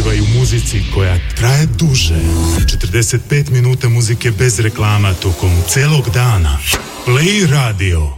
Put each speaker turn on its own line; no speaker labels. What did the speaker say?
Uživaj u muzici koja traje duže. 45 minuta muzike bez reklama tokom celog dana. Play Radio.